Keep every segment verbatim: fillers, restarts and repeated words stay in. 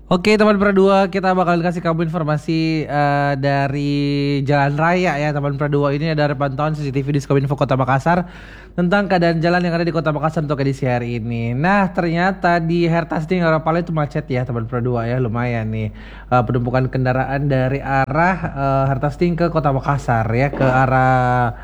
Oke teman Pradua, kita bakal kasih kamu informasi eh, dari jalan raya ya teman Pradua. Ini ada pantauan C C T V di Kominfo Kota Makassar tentang keadaan jalan yang ada di Kota Makassar untuk edisi hari ini. Nah ternyata di Hertasting Arapala itu macet ya teman Pradua ya, lumayan nih eh, penumpukan kendaraan dari arah eh, Hertasting ke Kota Makassar ya, ke arah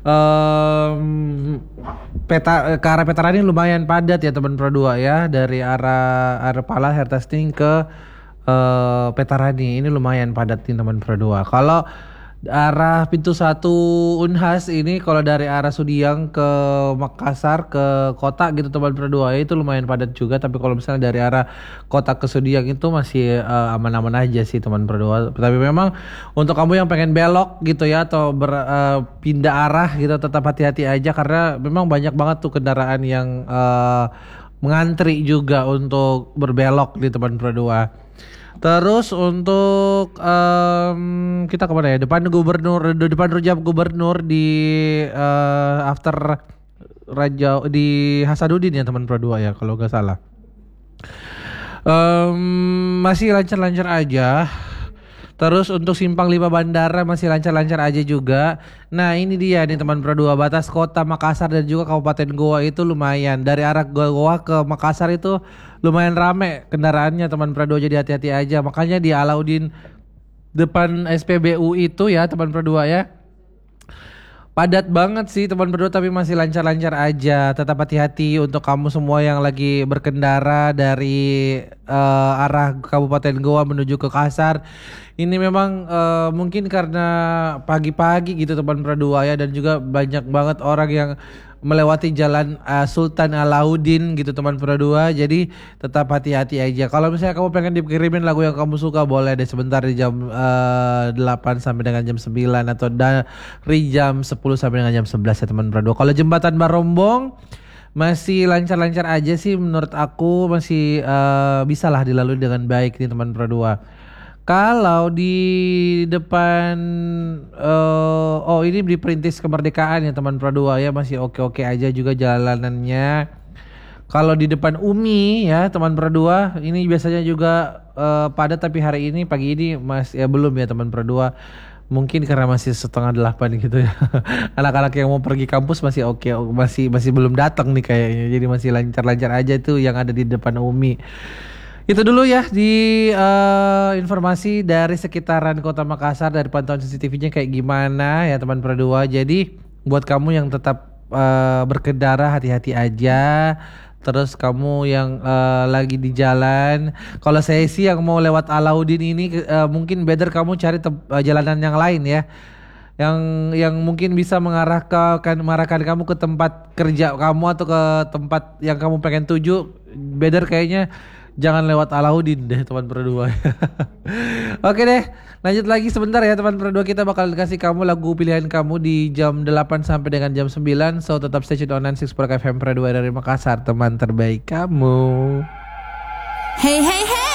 Em, peta ke arah Petarani lumayan padat ya teman Pradua ya, dari arah arah Pala Hertasting ke eh, Petarani ini lumayan padat nih teman Pradua. Kalau arah pintu satu Unhas ini, kalau dari arah Sudiang ke Makassar ke kota gitu teman Pradua ya, itu lumayan padat juga. Tapi kalau misalnya dari arah kota ke Sudiang itu masih eh, aman-aman aja sih teman Pradua. Tapi memang untuk kamu yang pengen belok gitu ya, atau ber, eh, pindah arah gitu, tetap hati-hati aja karena memang banyak banget tuh kendaraan yang eh, mengantri juga untuk berbelok di teman Pradua. Terus untuk em, kita kemana ya? Depan gubernur, de- depan rujak gubernur di eh, after Raja di Hasanuddin ya teman Pradua ya kalau nggak salah. Em, masih lancar-lancar aja. Terus untuk simpang lima bandara masih lancar-lancar aja juga. Nah ini dia nih teman Pradua, batas kota Makassar dan juga Kabupaten Goa itu lumayan. Dari arah Goa ke Makassar itu lumayan rame kendaraannya teman Pradua, jadi hati-hati aja. Makanya di Alauddin depan S P B U itu ya teman Pradua ya, padat banget sih teman berdua, tapi masih lancar-lancar aja. Tetap hati-hati untuk kamu semua yang lagi berkendara dari eh, arah Kabupaten Goa menuju ke Kasar. Ini memang eh, mungkin karena pagi-pagi gitu teman berdua ya, dan juga banyak banget orang yang melewati jalan eh, Sultan Alauddin gitu teman berdua. Jadi tetap hati-hati aja. Kalau misalnya kamu pengen dikirimin lagu yang kamu suka, boleh deh sebentar di jam eh, delapan sampai dengan jam sembilan, atau dari jam sepuluh sampai dengan jam sebelas ya teman berdua. Kalau jembatan Barombong masih lancar-lancar aja sih menurut aku, masih eh, bisa lah dilalui dengan baik nih teman berdua. Kalau di depan eh, oh ini di Perintis Kemerdekaan ya teman Pradua ya, masih oke-oke aja juga jalanannya. Kalau di depan Umi ya teman Pradua, ini biasanya juga eh, padat, tapi hari ini pagi ini masih ya belum ya teman Pradua. Mungkin karena masih setengah delapan gitu ya. Anak-anak yang mau pergi kampus masih oke, masih masih belum datang nih kayaknya. Jadi masih lancar-lancar aja tuh yang ada di depan Umi. Itu dulu ya di eh, informasi dari sekitaran Kota Makassar, dari pantauan C C T V-nya kayak gimana ya teman Pradua. Jadi buat kamu yang tetap eh, berkendara, hati-hati aja. Terus kamu yang eh, lagi di jalan, kalau saya sih yang mau lewat Alauddin ini eh, mungkin better kamu cari tem- eh, jalanan yang lain ya, yang yang mungkin bisa mengarahkan mengarahkan kamu ke tempat kerja kamu atau ke tempat yang kamu pengen tuju. Better kayaknya jangan lewat Alauddin deh teman berdua. Oke deh, lanjut lagi sebentar ya teman berdua, kita bakal kasih kamu lagu pilihan kamu di jam delapan sampai dengan jam sembilan. So tetap stay tune online Six Park F M Pradua dari Makassar, teman terbaik kamu. Hey, hey, hey!